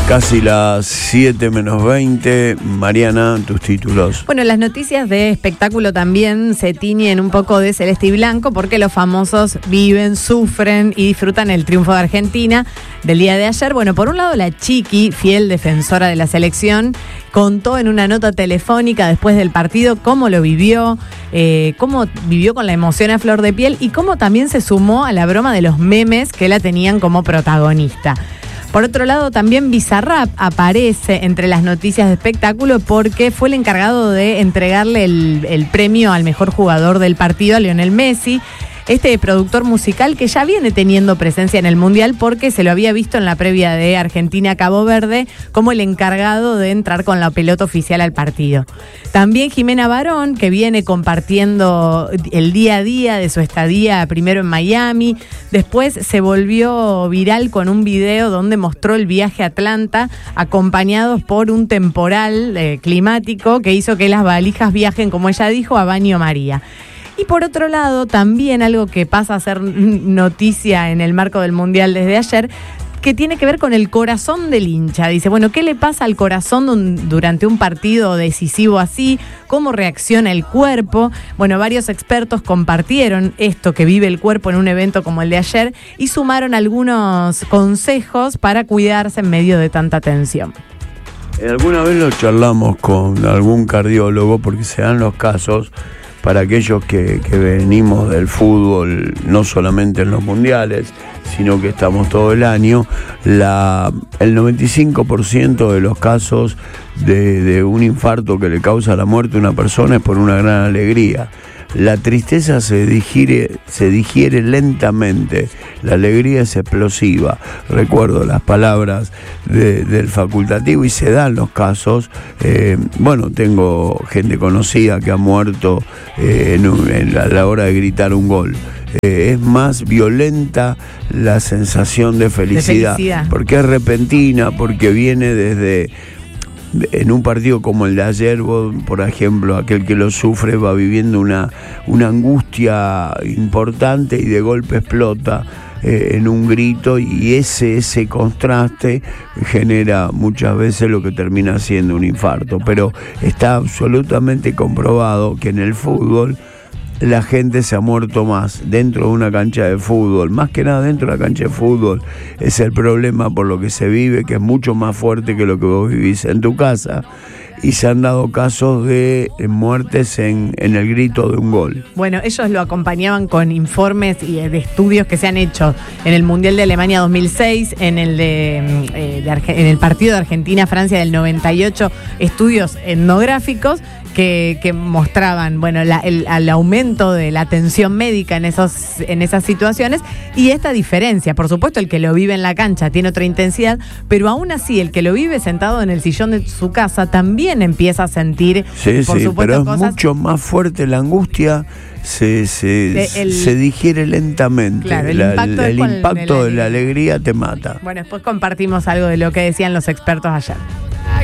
Casi las 7:20. Mariana, tus títulos. Bueno, las noticias de espectáculo también se tiñen un poco de celeste y blanco porque los famosos viven, sufren y disfrutan el triunfo de Argentina del día de ayer. Bueno, por un lado la Chiqui, fiel defensora de la selección, contó en una nota telefónica después del partido cómo lo vivió, cómo vivió con la emoción a flor de piel y cómo también se sumó a la broma de los memes que la tenían como protagonista. Por otro lado, también Bizarrap aparece entre las noticias de espectáculo porque fue el encargado de entregarle el premio al mejor jugador del partido a Lionel Messi. Este productor musical que ya viene teniendo presencia en el Mundial porque se lo había visto en la previa de Argentina-Cabo Verde como el encargado de entrar con la pelota oficial al partido. También Jimena Barón, que viene compartiendo el día a día de su estadía primero en Miami, después se volvió viral con un video donde mostró el viaje a Atlanta acompañados por un temporal climático que hizo que las valijas viajen, como ella dijo, a Baño María. Y por otro lado, también algo que pasa a ser noticia en el marco del Mundial desde ayer, que tiene que ver con el corazón del hincha. Dice, bueno, ¿qué le pasa al corazón durante un partido decisivo así? ¿Cómo reacciona el cuerpo? Bueno, varios expertos compartieron esto que vive el cuerpo en un evento como el de ayer y sumaron algunos consejos para cuidarse en medio de tanta tensión. Alguna vez lo charlamos con algún cardiólogo porque se dan los casos para aquellos que venimos del fútbol, no solamente en los mundiales, sino que estamos todo el año, el 95% de los casos de un infarto que le causa la muerte a una persona es por una gran alegría. La tristeza se digiere lentamente, la alegría es explosiva. Recuerdo las palabras del facultativo y se dan los casos. Tengo gente conocida que ha muerto a la hora de gritar un gol. Es más violenta la sensación de felicidad, porque es repentina, porque viene desde... En un partido como el de ayer, por ejemplo, aquel que lo sufre va viviendo una angustia importante y de golpe explota en un grito y ese contraste genera muchas veces lo que termina siendo un infarto. Pero está absolutamente comprobado que en el fútbol la gente se ha muerto más dentro de una cancha de fútbol, más que nada dentro de la cancha de fútbol. Es el problema por lo que se vive, que es mucho más fuerte que lo que vos vivís en tu casa. Y se han dado casos de muertes en el grito de un gol. Bueno, ellos lo acompañaban con informes y de estudios que se han hecho en el Mundial de Alemania 2006, en el partido de Argentina-Francia del 98, estudios etnográficos que mostraban, bueno, el aumento de la atención médica en esas situaciones y esta diferencia. Por supuesto, el que lo vive en la cancha tiene otra intensidad, pero aún así el que lo vive sentado en el sillón de su casa también empieza a sentir, por supuesto, pero cosas. Es mucho más fuerte la angustia. Se digiere lentamente. Claro, el impacto de la alegría te mata. Bueno, después compartimos algo de lo que decían los expertos ayer.